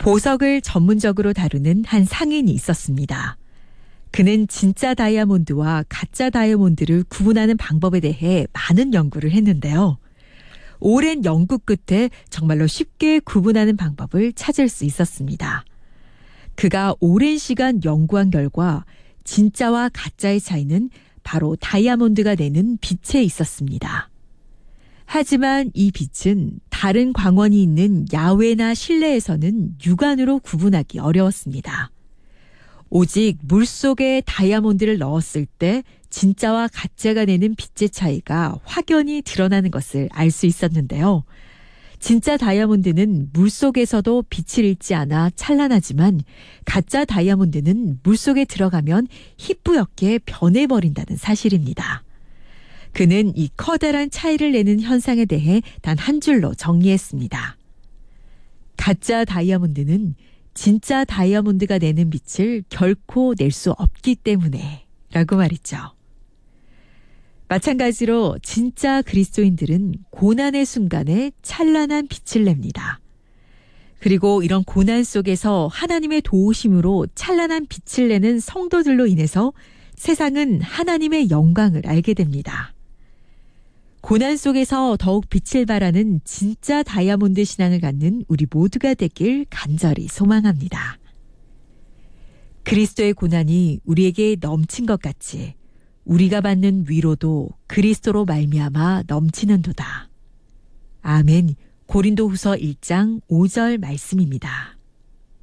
보석을 전문적으로 다루는 한 상인이 있었습니다. 그는 진짜 다이아몬드와 가짜 다이아몬드를 구분하는 방법에 대해 많은 연구를 했는데요. 오랜 연구 끝에 정말로 쉽게 구분하는 방법을 찾을 수 있었습니다. 그가 오랜 시간 연구한 결과 진짜와 가짜의 차이는 바로 다이아몬드가 내는 빛에 있었습니다. 하지만 이 빛은 다른 광원이 있는 야외나 실내에서는 육안으로 구분하기 어려웠습니다. 오직 물속에 다이아몬드를 넣었을 때 진짜와 가짜가 내는 빛의 차이가 확연히 드러나는 것을 알 수 있었는데요. 진짜 다이아몬드는 물속에서도 빛을 잃지 않아 찬란하지만 가짜 다이아몬드는 물속에 들어가면 희뿌옇게 변해버린다는 사실입니다. 그는 이 커다란 차이를 내는 현상에 대해 단 한 줄로 정리했습니다. 가짜 다이아몬드는 진짜 다이아몬드가 내는 빛을 결코 낼 수 없기 때문에 라고 말했죠. 마찬가지로 진짜 그리스도인들은 고난의 순간에 찬란한 빛을 냅니다. 그리고 이런 고난 속에서 하나님의 도우심으로 찬란한 빛을 내는 성도들로 인해서 세상은 하나님의 영광을 알게 됩니다. 고난 속에서 더욱 빛을 발하는 진짜 다이아몬드 신앙을 갖는 우리 모두가 되길 간절히 소망합니다. 그리스도의 고난이 우리에게 넘친 것 같이 우리가 받는 위로도 그리스도로 말미암아 넘치는도다. 아멘. 고린도후서 1장 5절 말씀입니다.